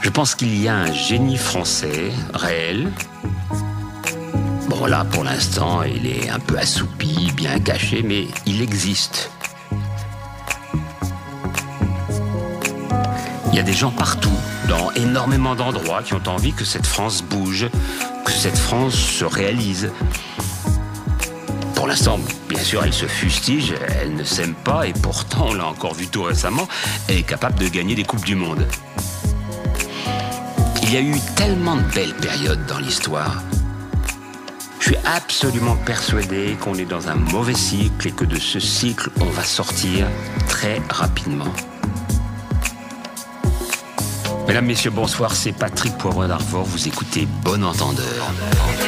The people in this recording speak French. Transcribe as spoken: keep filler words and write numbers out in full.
Je pense qu'il y a un génie français réel. Bon là, pour l'instant, il est un peu assoupi, bien caché, mais il existe. Il y a des gens partout, dans énormément d'endroits, qui ont envie que cette France bouge, que cette France se réalise. Pour l'instant, bien sûr, elle se fustige, elle ne s'aime pas, et pourtant, on l'a encore vu tout récemment, elle est capable de gagner des Coupes du Monde. Il y a eu tellement de belles périodes dans l'histoire. Je suis absolument persuadé qu'on est dans un mauvais cycle et que de ce cycle, on va sortir très rapidement. Mesdames, Messieurs, bonsoir, c'est Patrick Poivre d'Arvor, vous écoutez Bon Entendeur.